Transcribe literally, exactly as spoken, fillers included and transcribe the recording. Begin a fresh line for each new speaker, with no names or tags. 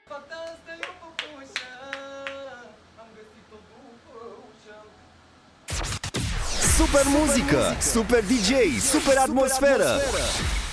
Fata asta e o păpușă, am găsit-o după ușă.
Super muzică, super D J, super atmosferă.